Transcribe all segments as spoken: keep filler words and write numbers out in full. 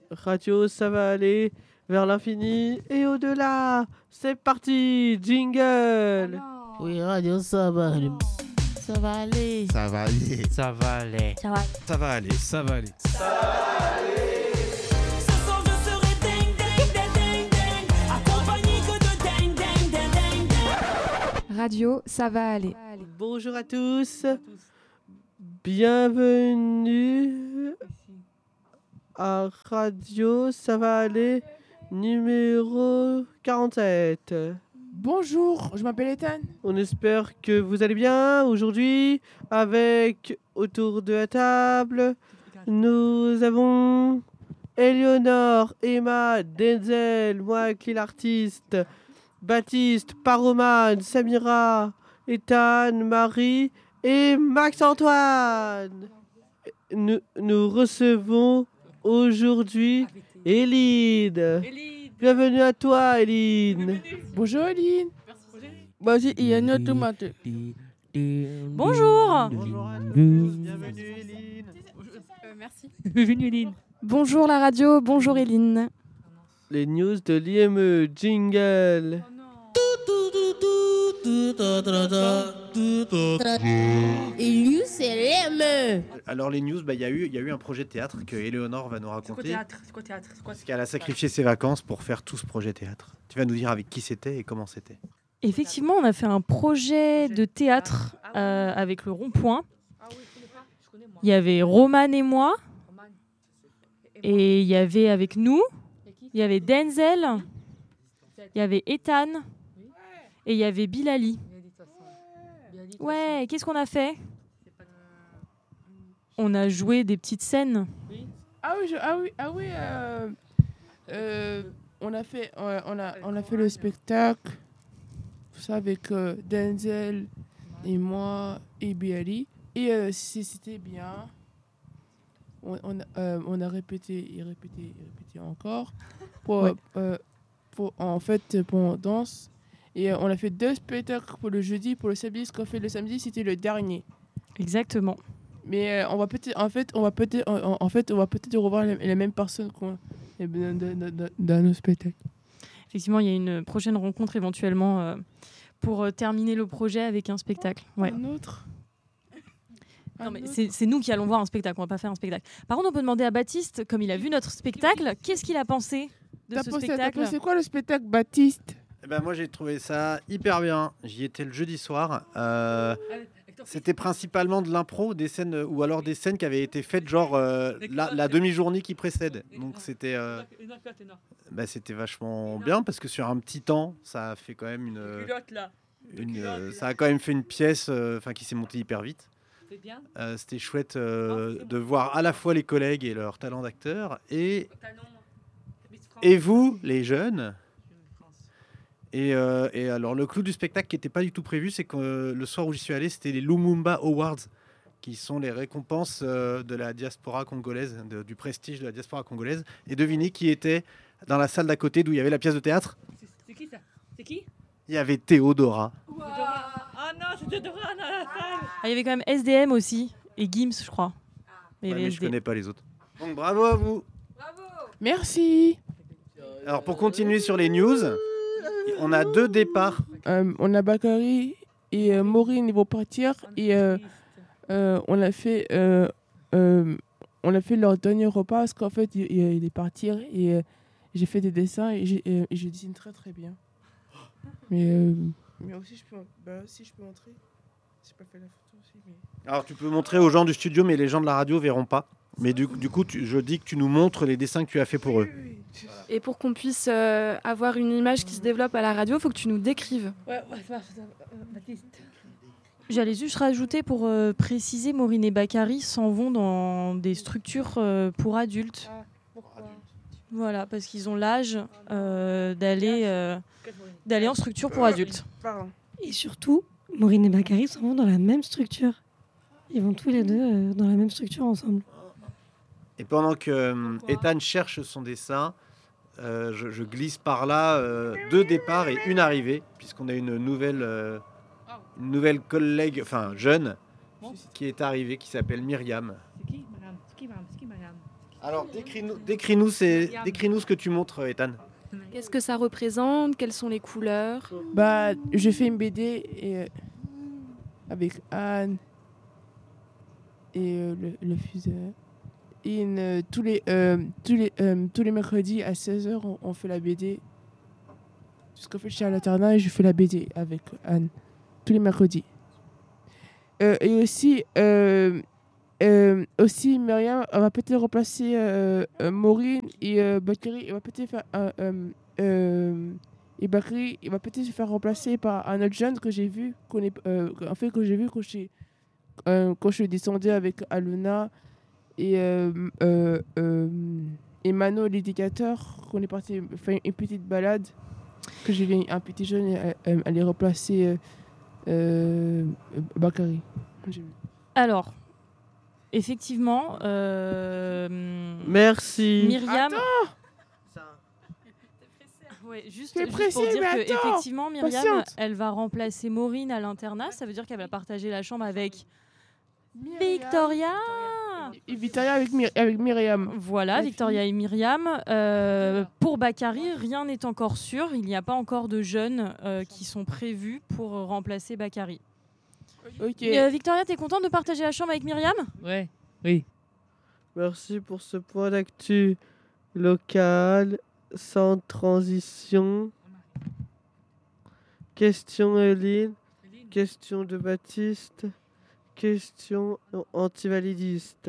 Radio, ça va aller vers l'infini et au-delà. C'est parti, jingle. Oui, radio, ça va aller. Ça va aller. Ça va aller. Ça va aller. Ça va. Ça va aller. Ça va aller. Ça va aller. Ce soir je serai ding ding ding ding ding, accompagné que de ding ding ding ding ding. Radio, ça va aller. Bonjour à tous. Bienvenue à Radio, ça va aller, numéro quarante-sept. Bonjour, je m'appelle Ethan. On espère que vous allez bien aujourd'hui. Avec autour de la table, nous avons Éléonore, Emma, Denzel, moi qui est l'artiste, Baptiste, Paroman, Samira, Ethan, Marie et Max-Antoine. Nous, nous recevons aujourd'hui Eline. Bienvenue à toi, Eline. Bonjour Aline. Vas-y, il y a une tomate. Bonjour. Bonjour à tous. Bienvenue, Eline. Merci. Bienvenue, Eline. Bonjour la radio, bonjour Eline. Les news de l'I M E, jingle. Et nous, c'est les meufs. Alors les news, bah, il y a eu, il y a eu un projet de théâtre que Éléonore va nous C'est quoi raconter. théâtre C'est quoi théâtre C'est quoi Parce qu'elle a sacrifié ses vacances pour faire tout ce projet théâtre. Tu vas nous dire avec qui c'était et comment c'était. Effectivement, on a fait un projet de théâtre euh, avec le Rond-Point. Il y avait Roman et moi. Et il y avait avec nous, il y avait Denzel, il y avait Ethan et il y avait Bilali. Ouais, qu'est-ce qu'on a fait? On a joué des petites scènes. Ah oui, je- ah oui, ah oui. euh, euh, on a fait, ouais, on a, on a fait le spectacle. Tout ça avec euh, Denzel et moi et Biali. Et euh, c- c'était bien. On, on, a- euh, on a répété et répété et répété encore. Pour, Ouais. euh, pour, en fait, pour on danse. Et euh, on a fait deux spectacles pour le jeudi. Pour le samedi, ce qu'on fait le samedi, c'était le dernier. Exactement. Mais euh, on va peut-être, en fait, on va peut-être, en, en fait, on va peut-être revoir les, les mêmes personnes qu'on eh ben, dans, dans- dans- dans nos spectacles. Effectivement, il y a une prochaine rencontre éventuellement euh, pour euh, terminer le projet avec un spectacle. Ouais. Un autre. Non, Un mais autre. c'est c'est nous qui allons voir un spectacle, on va pas faire un spectacle. Par contre, on peut demander à Baptiste, comme il a vu notre spectacle, qu'est-ce qu'il a pensé de T'as ce pensé, t'as spectacle? pensé quoi le spectacle, Baptiste? Eh ben, moi j'ai trouvé ça hyper bien. J'y étais le jeudi soir. Euh, C'était principalement de l'impro, des scènes ou alors des scènes qui avaient été faites genre euh, la, la demi-journée qui précède. Donc c'était euh, bah, c'était vachement bien parce que sur un petit temps, ça a fait quand même une, une euh, ça a quand même fait une pièce euh, enfin qui s'est montée hyper vite. Euh, c'était chouette euh, de voir à la fois les collègues et leur talent d'acteur et et vous les jeunes. Et, euh, et alors le clou du spectacle qui n'était pas du tout prévu, c'est que euh, le soir où j'y suis allé, c'était les Lumumba Awards, qui sont les récompenses euh, de la diaspora congolaise, de- du prestige de la diaspora congolaise. Et devinez qui était dans la salle d'à côté d'où il y avait la pièce de théâtre? C'est qui ça? C'est qui? Il y avait Théodora. Ah non, c'était Dora dans la salle. Ah, il y avait quand même S D M aussi, et Gims, je crois. Mais il y Ouais, avait mais je S D M. connais pas les autres. Donc bravo à vous. Merci. Alors pour continuer sur les news, on a deux départs. Euh, on a Bakary et euh, Maureen, ils vont partir. Et euh, euh, on a fait, euh, euh, on a fait leur dernier repas parce qu'en fait, il, il, il est partir et euh, j'ai fait des dessins et, j'ai- euh, et je dessine très très bien. Mais, euh, mais aussi, je peux, bah, aussi, je peux montrer. J'ai pas fait la photo aussi, mais... Alors tu peux montrer aux gens du studio, mais les gens de la radio verront pas. Mais du, du coup, tu- je dis que tu nous montres les dessins que tu as fait pour eux. Et pour qu'on puisse euh, avoir une image qui se développe à la radio, il faut que tu nous décrives. Ouais, ouais, c'est pas- c'est pas- euh, Baptiste. J'allais juste rajouter pour euh, préciser, Maureen et Bakary s'en vont dans des structures euh, pour adultes. Ah, pourquoi? Voilà, parce qu'ils ont l'âge euh, d'aller euh, d'aller en structure pour adultes. Pardon. Et surtout, Maureen et Bakary s'en vont dans la même structure. Ils vont tous les deux euh, dans la même structure ensemble. Et pendant que euh, Ethan cherche son dessin, euh, je, je glisse par là euh, deux départs et une arrivée, puisqu'on a une nouvelle, euh, une nouvelle collègue, enfin jeune, qui est arrivée, qui s'appelle Myriam. C'est qui, madame? C'est qui, madame? C'est qui, madame? Alors, décris-nous, décris-nous, ces- décris-nous ce que tu montres, euh, Ethan. Qu'est-ce que ça représente? Quelles sont les couleurs? Bah, je fais une B D et, euh, avec Anne et euh, le, le fuseur. Et une, euh, tous, les, euh, tous, les, euh, tous les mercredis à seize heures, on, on fait la B D. Parce qu'en fait, je suis à l'internat et je fais la B D avec Anne. Tous les mercredis. Euh, et aussi, euh, euh, aussi, Myriam elle va peut-être remplacer euh, euh, Maureen et euh, Bakary. Elle va peut-être faire un. Euh, euh, et Bakary, il va peut-être se faire remplacer par un autre jeune que j'ai vu, qu'on est, euh, en fait, que j'ai vu quand je, suis- euh, quand je suis descendue avec Aluna et, euh, euh, euh, et Mano, l'éducateur, qu'on est parti faire une petite balade, que j'ai vu un petit jeune et, euh, aller remplacer euh, euh, Bakary. J'ai vu. Alors, effectivement, euh, Merci. Myriam. Attends, Ouais, juste, T'es juste pressé, pour dire mais que attends, effectivement, Myriam, patiente. elle va remplacer Maureen à l'internat. Ça veut dire qu'elle va partager la chambre avec Victoria. Et Victoria avec, My- avec Myriam. Voilà, La Victoria fille. et Myriam. Euh, pour Bakary, rien n'est encore sûr. Il n'y a pas encore de jeunes euh, qui sont prévus pour remplacer Bakary. Ok. Euh, Victoria, t'es contente de partager la chambre avec Myriam? Ouais, oui. Merci pour ce point d'actu local, sans transition. Question Eline, question de Baptiste, question antivalidiste.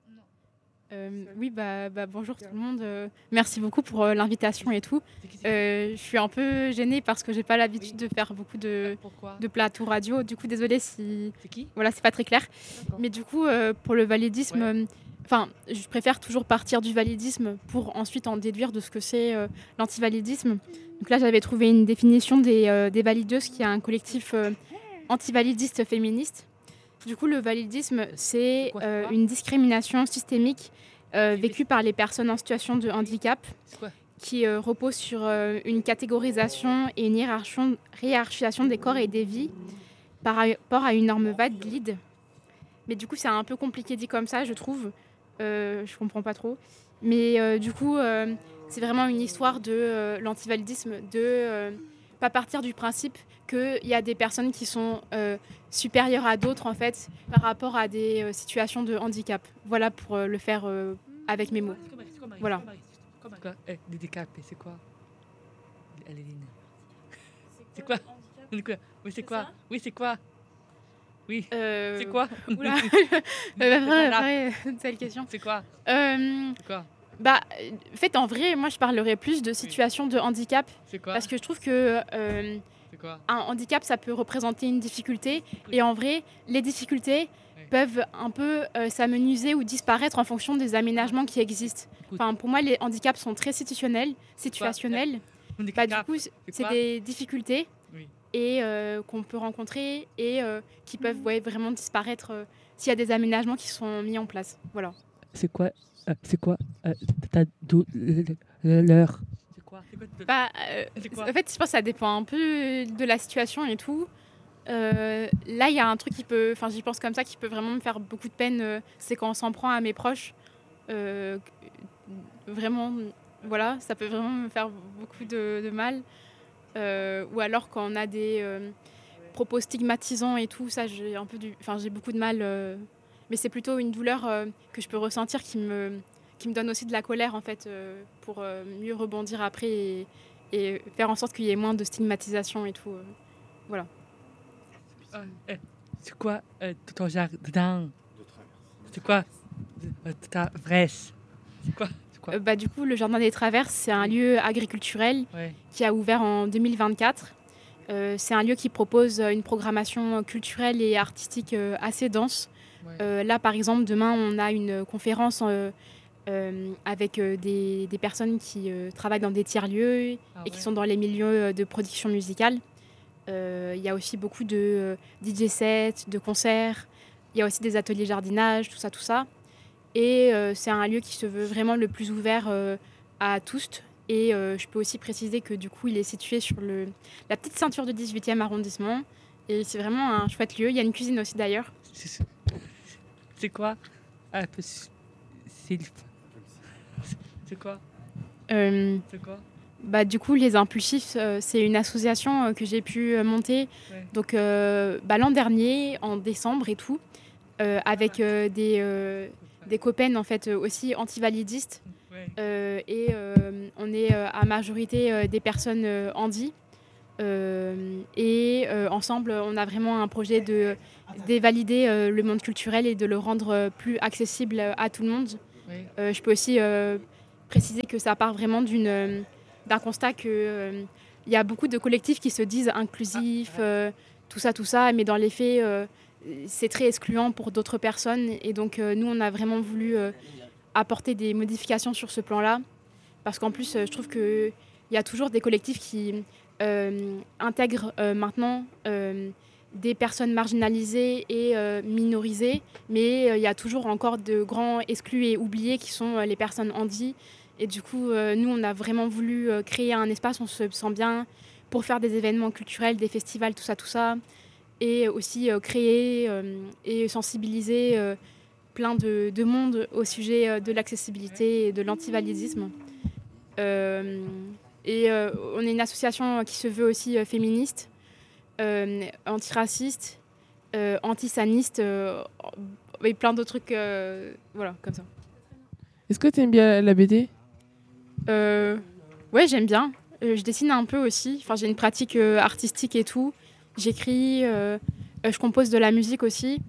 Euh, oui, bah, bah, bonjour tout le monde. Euh, merci beaucoup pour euh, l'invitation et tout. Euh, je suis un peu gênée parce que j'ai pas l'habitude de faire beaucoup de, de plateaux radio. Du coup, désolée si C'est qui? voilà, c'est pas très clair. Mais du coup, euh, pour le validisme, euh, enfin, je préfère toujours partir du validisme pour ensuite en déduire de ce que c'est euh, l'antivalidisme. Donc là, j'avais trouvé une définition des, euh, des valideuses, qui est un collectif euh, antivalidiste féministe. Du coup, le validisme, c'est quoi, euh, quoi une discrimination systémique euh, vécue par les personnes en situation de handicap, C'est quoi? qui euh, repose sur euh, une catégorisation et une hiérarchon- hiérarchisation des corps et des vies par rapport à une norme valide. Mais du coup, c'est un peu compliqué dit comme ça, je trouve. Euh, je comprends pas trop. Mais euh, du coup, euh, c'est vraiment une histoire de euh, l'antivalidisme, de euh, pas partir du principe qu'il y a des personnes qui sont euh, supérieures à d'autres, en fait, par rapport à des euh, situations de handicap. Voilà, pour euh, le faire euh, avec mes mots. C'est quoi, Marie? C'est quoi, Marie? Voilà. C'est quoi, Marie? C'est quoi? Eh, handicapé, c'est quoi? Aléline. C'est quoi? C'est quoi? Oui, c'est quoi? Oui, c'est quoi? Oui, Euh, c'est quoi? Oula, C'est Euh, après, pas après, c'est la question. C'est quoi? Euh, C'est quoi? bah, en fait, en vrai, moi, je parlerais plus de situation de handicap C'est quoi? parce que je trouve que euh, C'est quoi? un handicap, ça peut représenter une difficulté. Et en vrai, les difficultés Oui. peuvent un peu euh, s'amenuiser ou disparaître en fonction des aménagements qui existent. Écoute. Enfin, pour moi, les handicaps sont très situationnels, situationnels. Bah, du coup, c- c'est quoi des difficultés Oui. et euh, qu'on peut rencontrer et euh, qui peuvent ouais, vraiment disparaître euh, s'il y a des aménagements qui sont mis en place. Voilà. C'est quoi? euh, c'est quoi euh, ta douleur? C'est quoi? C'est quoi? Bah, euh, C'est quoi en fait, je pense que ça dépend un peu de la situation et tout. Euh, là, il y a un truc qui peut, enfin, j'y pense comme ça, qui peut vraiment me faire beaucoup de peine. euh, c'est quand on s'en prend à mes proches. Euh, vraiment, voilà, ça peut vraiment me faire beaucoup de, de mal. Euh, ou alors quand on a des euh, propos stigmatisants et tout, ça, j'ai un peu du, enfin, j'ai beaucoup de mal. euh, mais c'est plutôt une douleur euh, que je peux ressentir qui me, qui me donne aussi de la colère en fait, euh, pour euh, mieux rebondir après et, et faire en sorte qu'il y ait moins de stigmatisation et tout. euh, voilà. Euh, eh, c'est quoi euh, ton jardin? C'est quoi euh, ta fraîche? C'est quoi? C'est quoi? Euh, bah, du coup, le Jardin des Traverses, c'est un lieu agriculturel Ouais. qui a ouvert en deux mille vingt-quatre. Euh, c'est un lieu qui propose euh, une programmation culturelle et artistique euh, assez dense. Ouais. Euh, là, par exemple, demain, on a une conférence euh, euh, avec euh, des, des personnes qui euh, travaillent dans des tiers-lieux Ah et qui ouais. sont dans les milieux euh, de production musicale. Euh, Il y a aussi beaucoup de euh, D J sets, de concerts. Il y a aussi des ateliers jardinage, tout ça, tout ça. Et euh, c'est un lieu qui se veut vraiment le plus ouvert euh, à tous. Et euh, je peux aussi préciser que du coup, il est situé sur le, la petite ceinture du dix-huitième arrondissement. Et c'est vraiment un chouette lieu. Il y a une cuisine aussi d'ailleurs. C'est- C'est quoi? Ah, peu- Sylph. C'est quoi Euh, C'est quoi Bah, du coup, les Impulsifs, euh, c'est une association euh, que j'ai pu euh, monter Ouais. donc, euh, bah, l'an dernier, en décembre et tout, euh, avec euh, des, euh, des copains en fait, euh, aussi antivalidistes. Ouais. Euh, et euh, on est euh, à majorité euh, des personnes euh, handi. Euh, et euh, ensemble, on a vraiment un projet de dévalider euh, le monde culturel et de le rendre euh, plus accessible à tout le monde. Ouais. Euh, je peux aussi euh, préciser que ça part vraiment d'une, euh, d'un constat qu'il euh, y a beaucoup de collectifs qui se disent inclusifs, euh, tout ça, tout ça, mais dans les faits, euh, c'est très excluant pour d'autres personnes. Et donc, euh, nous, on a vraiment voulu euh, apporter des modifications sur ce plan-là. Parce qu'en plus, euh, je trouve qu'il y a toujours des collectifs qui euh, intègrent euh, maintenant euh, des personnes marginalisées et euh, minorisées, mais euh, il y a toujours encore de grands exclus et oubliés qui sont euh, les personnes handi. Et du coup, euh, nous, on a vraiment voulu euh, créer un espace où on se sent bien pour faire des événements culturels, des festivals, tout ça, tout ça. Et aussi euh, créer euh, et sensibiliser euh, plein de, de monde au sujet euh, de l'accessibilité et de l'antivalidisme. Euh, et euh, on est une association qui se veut aussi euh, féministe, euh, antiraciste, euh, antisaniste, euh, et plein d'autres trucs, euh, voilà, comme ça. Est-ce que tu aimes bien la B D? Euh, ouais, j'aime bien. Euh, je dessine un peu aussi. Enfin, j'ai une pratique euh, artistique et tout. J'écris, euh, euh, je compose de la musique aussi.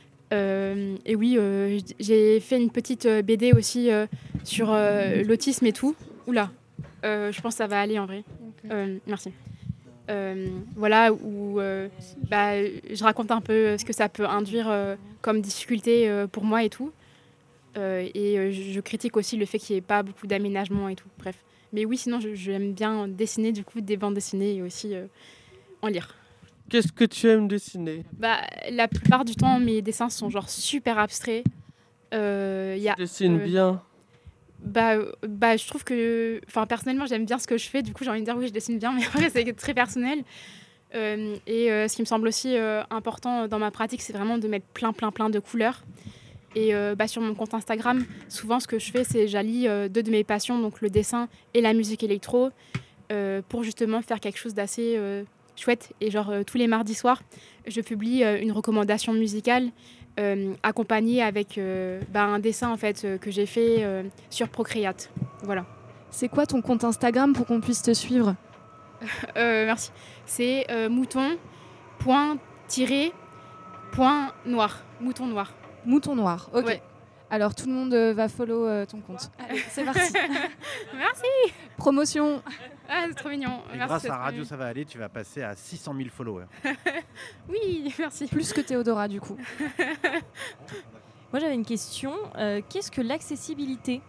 Euh, et oui, euh, j- j'ai fait une petite euh, B D aussi euh, sur euh, l'autisme et tout. Oula, euh, je pense que ça va aller en vrai. Euh, merci. Euh, voilà, où euh, bah, je raconte un peu ce que ça peut induire euh, comme difficulté euh, pour moi et tout. Euh, et euh, je je critique aussi le fait qu'il n'y ait pas beaucoup d'aménagement et tout. Bref. Mais oui, sinon, je- j'aime bien dessiner du coup des bandes dessinées et aussi euh, en lire. Qu'est-ce que tu aimes dessiner? Bah, la plupart du temps, mes dessins sont genre super abstraits. Euh, y a, Tu dessines euh, bien. Bah, euh, bah, je trouve que, enfin, personnellement, j'aime bien ce que je fais. Du coup, j'ai envie de dire oui, je dessine bien, mais après, c'est très personnel. Euh, et euh, ce qui me semble aussi euh, important dans ma pratique, c'est vraiment de mettre plein, plein, plein de couleurs. Et euh, bah, sur mon compte Instagram, souvent, ce que je fais, c'est j'allie euh, deux de mes passions, donc le dessin et la musique électro, euh, pour justement faire quelque chose d'assez euh, chouette. Et genre, euh, tous les mardis soirs, je publie euh, une recommandation musicale euh, accompagnée avec euh, bah, un dessin en fait, euh, que j'ai fait euh, sur Procreate. Voilà. C'est quoi ton compte Instagram pour qu'on puisse te suivre? Euh, merci. C'est euh, mouton, point, tiré, point, noir. Mouton noir. Mouton noir, ok. Ouais. Alors tout le monde euh, va follow euh, ton compte. Allez, c'est parti. Merci. Promotion. Ah, c'est trop mignon. Et Merci, grâce c'est à trop Radio mignon. Ça va aller, tu vas passer à six cent mille followers. Oui, merci. Plus que Théodora du coup. Moi, j'avais une question. Euh, Qu'est-ce que l'accessibilité?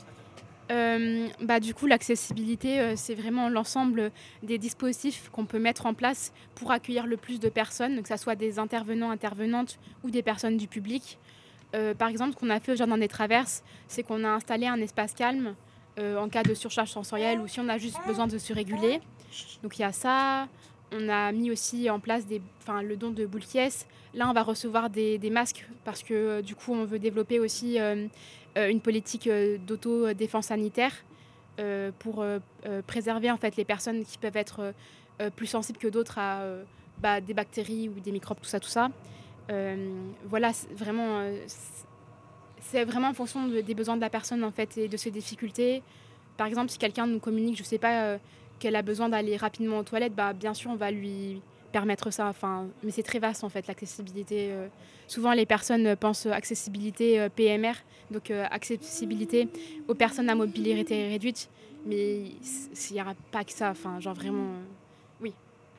Euh, bah, du coup, l'accessibilité, euh, c'est vraiment l'ensemble des dispositifs qu'on peut mettre en place pour accueillir le plus de personnes, que ce soit des intervenants, intervenantes ou des personnes du public. Euh, par exemple, ce qu'on a fait au Jardin des Traverses, c'est qu'on a installé un espace calme euh, en cas de surcharge sensorielle ou si on a juste besoin de se réguler. Donc il y a ça. On a mis aussi en place des, enfin, le don de boules pièces. Là, on va recevoir des, des masques parce que euh, du coup, on veut développer aussi euh, euh, une politique euh, d'autodéfense sanitaire euh, pour euh, euh, préserver en fait, les personnes qui peuvent être euh, euh, plus sensibles que d'autres à euh, bah, des bactéries ou des microbes, tout ça, tout ça. Euh, voilà, c'est vraiment, euh, c'est- c'est vraiment en fonction de- des besoins de la personne en fait, et de ses difficultés. Par exemple, si quelqu'un nous communique, je ne sais pas, euh, qu'elle a besoin d'aller rapidement aux toilettes, bah, bien sûr, on va lui permettre ça. Enfin, mais c'est très vaste en fait, l'accessibilité. euh. Souvent, les personnes euh, pensent accessibilité euh, P M R, donc euh, accessibilité aux personnes à mobilité réduite. Mais il n'y aura pas que ça. Enfin, genre vraiment, euh, oui.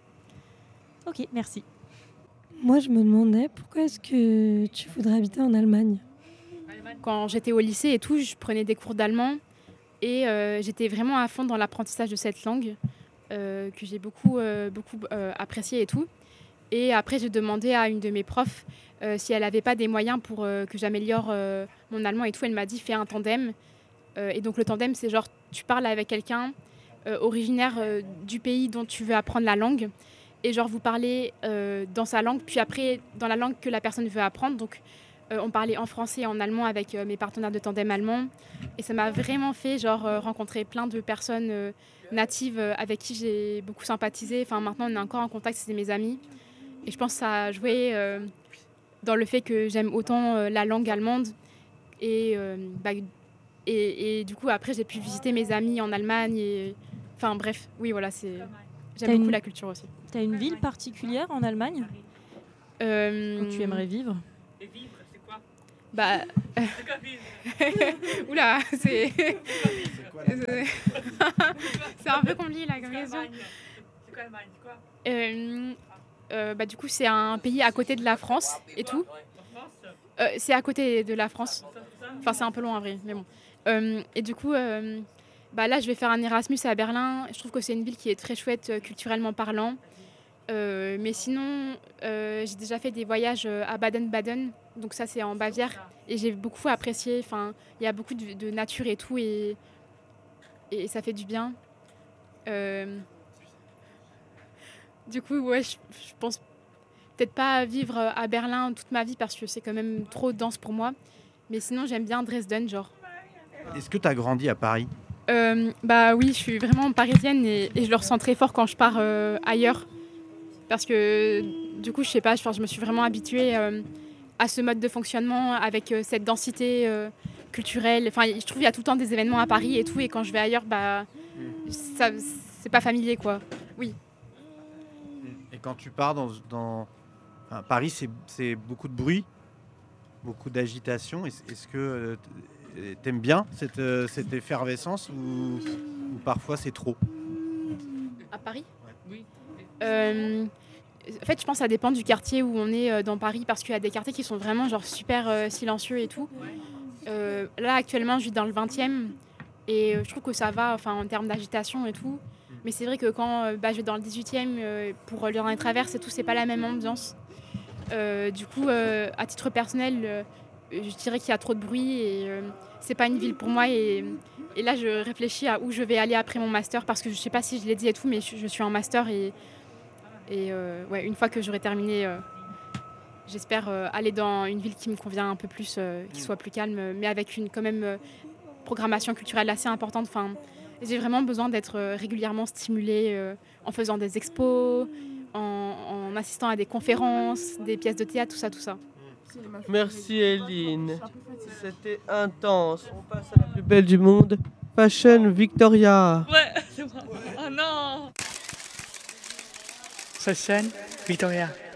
Ok, merci. Moi, je me demandais pourquoi est-ce que tu voudrais habiter en Allemagne? Quand j'étais au lycée et tout, je prenais des cours d'allemand et euh, j'étais vraiment à fond dans l'apprentissage de cette langue euh, que j'ai beaucoup, euh, beaucoup euh, apprécié et tout. Et après, j'ai demandé à une de mes profs euh, si elle n'avait pas des moyens pour euh, que j'améliore euh, mon allemand et tout. Elle m'a dit fais un tandem. Euh, et donc le tandem, c'est genre tu parles avec quelqu'un euh, originaire euh, du pays dont tu veux apprendre la langue et genre vous parlez euh, dans sa langue, puis après dans la langue que la personne veut apprendre. Donc Euh, on parlait en français et en allemand avec euh, mes partenaires de tandem allemands. Et ça m'a vraiment fait genre, euh, rencontrer plein de personnes euh, natives euh, avec qui j'ai beaucoup sympathisé. Enfin, maintenant, on est encore en contact, c'est mes amis. Et je pense que ça a joué euh, dans le fait que j'aime autant euh, la langue allemande. Et, euh, bah, et, et du coup, après, j'ai pu visiter mes amis en Allemagne. Et... Enfin, bref, oui, voilà, c'est... j'aime T'as beaucoup une- la culture aussi. T'as une ville particulière en Allemagne Euh, où tu aimerais vivre? Et vivre, c'est quoi? Bah. C'est quoi vivre? Oula, c'est. quoi la c'est c'est un peu compliqué là comme question. C'est quoi Allemagne? C'est quoi? Euh, euh, bah, du coup, c'est un pays à côté de la France et tout. En France? Euh, c'est à côté de la France. Enfin, c'est un peu loin en vrai, mais bon. Euh, et du coup, euh, bah, là, je vais faire un Erasmus à Berlin. Je trouve que c'est une ville qui est très chouette euh, culturellement parlant. Euh, mais sinon, euh, j'ai déjà fait des voyages euh, à Baden-Baden, donc ça c'est en Bavière, et j'ai beaucoup apprécié. Enfin, il y a beaucoup de, de nature et tout, et, et ça fait du bien. Euh, du coup, ouais, je, je pense peut-être pas vivre à Berlin toute ma vie parce que c'est quand même trop dense pour moi. Mais sinon, j'aime bien Dresden, genre. Est-ce que tu as grandi à Paris? Euh, bah oui, je suis vraiment parisienne et, et je le ressens très fort quand je pars euh, ailleurs. Parce que du coup, je sais pas, je, je me suis vraiment habituée euh, à ce mode de fonctionnement avec euh, cette densité euh, culturelle. Enfin, je trouve qu'il y a tout le temps des événements à Paris et tout, et quand je vais ailleurs, bah, ça, c'est pas familier, quoi. Oui. Et quand tu pars dans... dans... Enfin, Paris, c'est, c'est beaucoup de bruit, beaucoup d'agitation. Est-ce, est-ce que euh, t'aimes bien cette, euh, cette effervescence ou, ou parfois c'est trop? À Paris? Oui. Euh, en fait, je pense que ça dépend du quartier où on est euh, dans Paris, parce qu'il y a des quartiers qui sont vraiment genre super euh, silencieux et tout. Euh, là, actuellement, je vis dans le vingtième et euh, je trouve que ça va, enfin, en termes d'agitation et tout. Mais c'est vrai que quand euh, bah, je vais dans le dix-huitième euh, pour lire dans les traverses et tout, c'est pas la même ambiance. Euh, du coup, euh, à titre personnel, euh, je dirais qu'il y a trop de bruit et euh, c'est pas une ville pour moi. Et, et là, je réfléchis à où je vais aller après mon master, parce que je sais pas si je l'ai dit et tout, mais je, je suis en master et, et euh, ouais, une fois que j'aurai terminé, euh, j'espère euh, aller dans une ville qui me convient un peu plus, euh, qui soit plus calme, mais avec une quand même euh, programmation culturelle assez importante. Enfin, j'ai vraiment besoin d'être euh, régulièrement stimulée euh, en faisant des expos, en, en assistant à des conférences, des pièces de théâtre, tout ça, tout ça. Merci Eline. C'était intense. On passe à la plus belle du monde. Fashion Victoria. Ouais, c'est bon. Oh non! Fashion Victoria.